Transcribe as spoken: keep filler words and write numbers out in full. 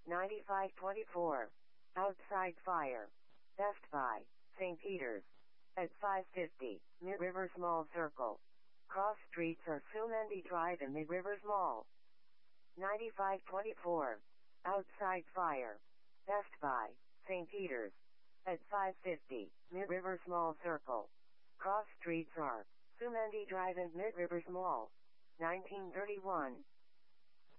ninety-five twenty-four. Outside Fire. Best Buy, Saint Peter's. At five fifty, Mid-Rivers Mall Circle. Cross streets are Sumendi Drive and Mid-Rivers Mall. ninety-five twenty-four. Outside Fire. Best Buy, Saint Peter's. At five fifty, Mid-Rivers Mall Circle. Cross streets are Sumendi Drive and Mid-Rivers Mall. nineteen thirty-one.